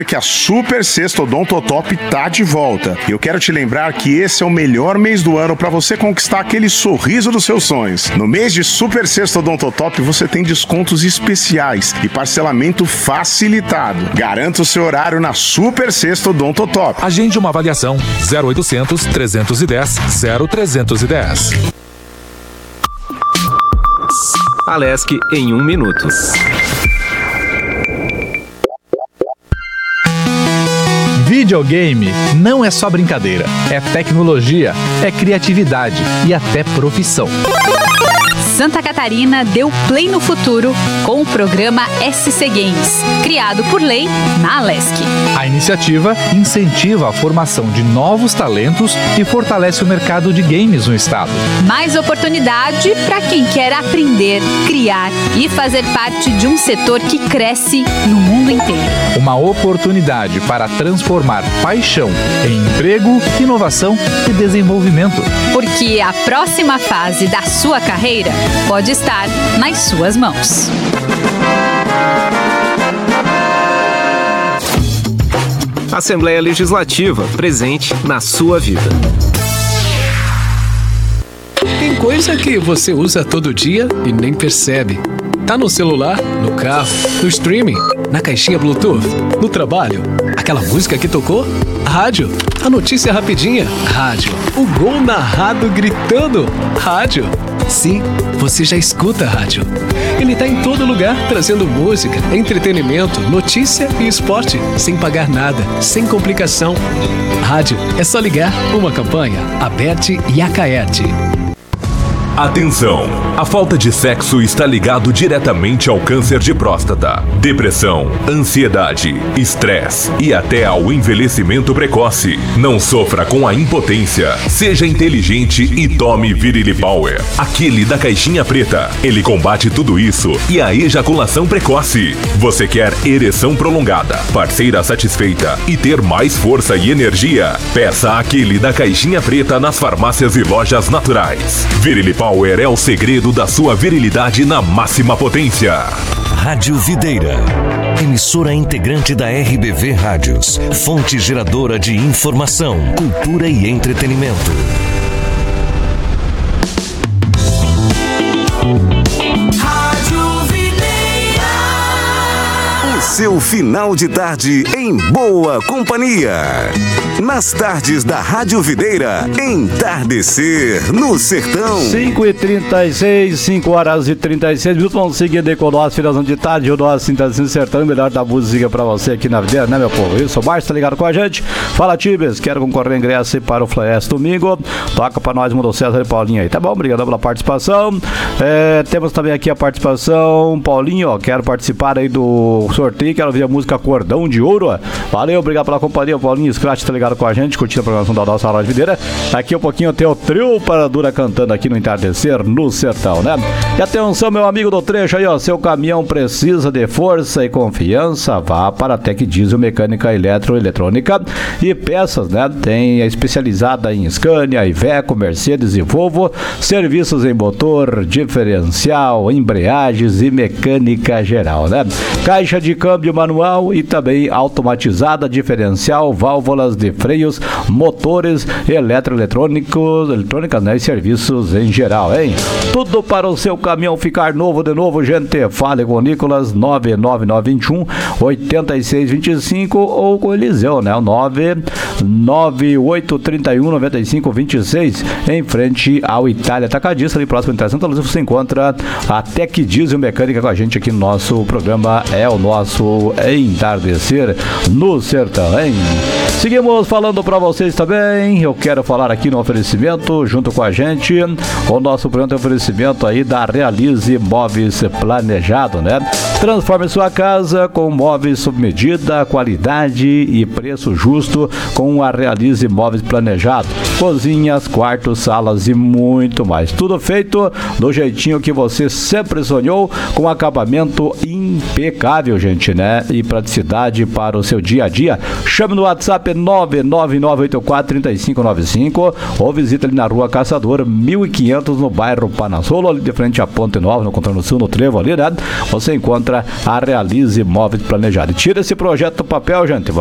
Que a Super Sexta Odontotop tá de volta. E eu quero te lembrar que esse é o melhor mês do ano para você conquistar aquele sorriso dos seus sonhos. No mês de Super Sexta Odontotop você tem descontos especiais e parcelamento facilitado. Garanta o seu horário na Super Sexta Odontotop. Agende uma avaliação 0800 310 0310. Alesc em 1 minuto. Videogame não é só brincadeira, é tecnologia, é criatividade e até profissão. Santa Catarina deu play no futuro com o programa SC Games, criado por lei na Alesc. A iniciativa incentiva a formação de novos talentos e fortalece o mercado de games no estado. Mais oportunidade para quem quer aprender, criar e fazer parte de um setor que cresce no mundo inteiro. Uma oportunidade para transformar paixão em emprego, inovação e desenvolvimento. Porque a próxima fase da sua carreira pode estar nas suas mãos. Assembleia Legislativa, presente na sua vida. Tem coisa que você usa todo dia e nem percebe. Tá no celular, no carro, no streaming, na caixinha Bluetooth, no trabalho. Aquela música que tocou? Rádio. A notícia rapidinha? Rádio. O gol narrado gritando? Rádio. Sim, você já escuta a rádio. Ele tá em todo lugar, trazendo música, entretenimento, notícia e esporte, sem pagar nada, sem complicação. Rádio, é só ligar. Uma campanha, Aberte e Acaerte. Atenção! A falta de sexo está ligado diretamente ao câncer de próstata, depressão, ansiedade, estresse e até ao envelhecimento precoce. Não sofra com a impotência. Seja inteligente e tome Virilli Power, aquele da caixinha preta. Ele combate tudo isso e a ejaculação precoce. Você quer ereção prolongada, parceira satisfeita e ter mais força e energia? Peça aquele da caixinha preta nas farmácias e lojas naturais. Virilli Power é o segredo da sua virilidade na máxima potência. Rádio Videira, emissora integrante da RBV Rádios, fonte geradora de informação, cultura e entretenimento. Seu final de tarde em boa companhia. Nas tardes da Rádio Videira, Entardecer no Sertão. 5h36, 5h36 vamos seguindo com o nosso finalzão de tarde, o nosso Entardecer no Sertão, o melhor da música pra você aqui na Videira, né, meu povo? Isso, o Márcio tá ligado com a gente. Fala, Tibes, quero concorrer ingresso para o Floresta domingo. Toca pra nós, Mundo César e Paulinho aí, tá bom? Obrigado pela participação. Temos também aqui a participação, Paulinho, ó, quero participar aí do sorteio, quero ouvir a música Cordão de Ouro. Valeu, obrigado pela companhia, Paulinho Scratch tá ligado com a gente, curtindo a programação da nossa Rádio Videira. Daqui um pouquinho tem o trio Paradura cantando aqui no Entardecer no Sertão, né? E atenção, meu amigo do trecho aí, ó, seu caminhão precisa de força e confiança, vá para a Tec Diesel Mecânica Eletroeletrônica e Peças, né? Tem a especializada em Scania, Iveco, Mercedes e Volvo, serviços em motor, diferencial, embreagens e mecânica geral, né? Caixa de câmbio manual e também automatizada, diferencial, válvulas de freios, motores, eletrônicas, né? E serviços em geral, hein? Tudo para o seu caminhão ficar novo de novo, gente. Fale com o Nicolas, 99921 8625 ou com o Eliseu, né? O 99831 9526 em frente ao Itália Atacadista, ali próximo de Santa Luz, você encontra a Tec Diesel Mecânica com a gente aqui no nosso programa, é o nosso Entardecer no Sertão, hein? Seguimos falando para vocês também, eu quero falar aqui no oferecimento, junto com a gente, o nosso programa de oferecimento aí da Realize Móveis Planejado, né? Transforme sua casa com móveis sob medida, qualidade e preço justo com a Realize Móveis Planejado. Cozinhas, quartos, salas e muito mais. Tudo feito do jeitinho que você sempre sonhou, com acabamento impecável, gente, né? E praticidade para o seu dia a dia. Chame no WhatsApp 999843595 ou visita ali na Rua Caçador, 1500, no bairro Panasolo, ali de frente à Ponte Nova, no Contorno Sul, no Trevo ali, né? Você encontra a Realize Móveis Planejado. Tira esse projeto do papel, gente.